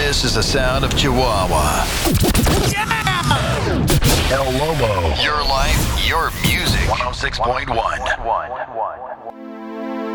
This is the sound of Chihuahua. El Lobo. Your life, your music. 106.1.